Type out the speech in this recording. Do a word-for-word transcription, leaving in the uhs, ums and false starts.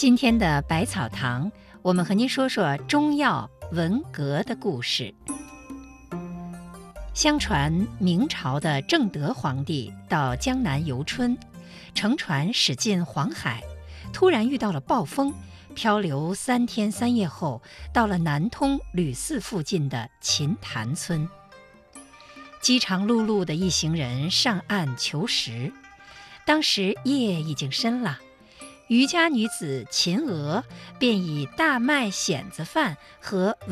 今天的百草堂，我们和您说说中药文革的故事。相传明朝的正德皇帝到江南游春，乘船驶进黄海，突然遇到了暴风，漂流三天三夜后，到了南通吕寺附近的琴潭村。饥肠辘辘的一行人上岸求食，当时夜已经深了。渔家女子秦娥便以大麦蚬子饭和